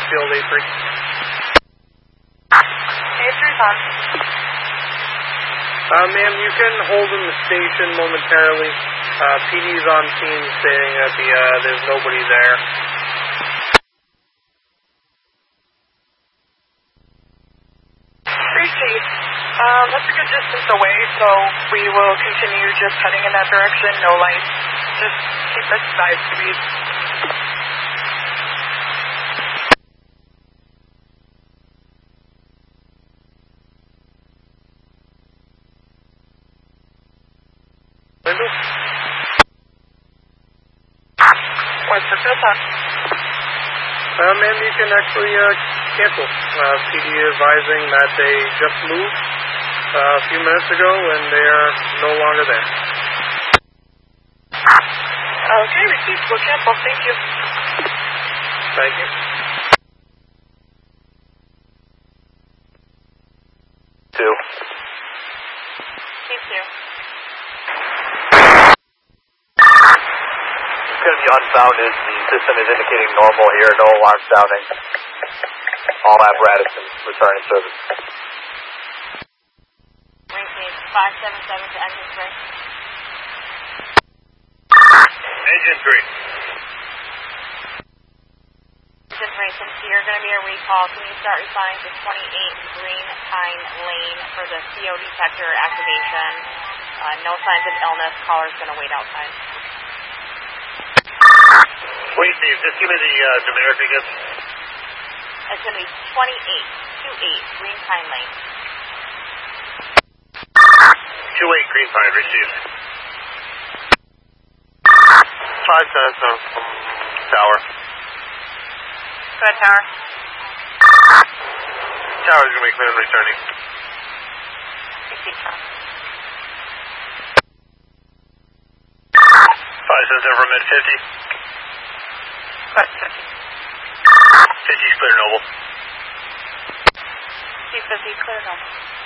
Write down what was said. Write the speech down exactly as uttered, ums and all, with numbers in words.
Field A three. A three's on. Uh, ma'am, you can hold in the station momentarily. Uh, P D's on scene stating that the, uh, there's nobody there. three C. Um, that's a good distance away, so we will continue just heading in that direction. No lights. Just keep us five speed. Window? What's the field on? Uh, ma'am, you can actually, uh, cancel. Uh, P D advising that they just moved, uh, a few minutes ago, and they are no longer there. Okay, received. We'll cancel. Thank you. Thank you. Two. Thank you. It's going to be unfounded. The system is indicating normal here. No alarm sounding. All apparatus is returning service. Received. five seven seven to engine three. Engine three. Engine three, since you're going to be a recall, can you start responding to twenty-eight Green Pine Lane for the C O detector activation? Uh, no signs of illness. Caller's going to wait outside. Wait, Steve, just give me the uh, numeric again. It's going to be twenty-eight twenty-eight Green Pine Lane. twenty-eight Green Pine, received. five seven seven from Tower. Go ahead, Tower. Tower's going to be clear and returning. Receive, Tower. five seven seven from mid fifty. Go ahead, fifty. fifty's clear, Noble. C fifty, clear, Noble.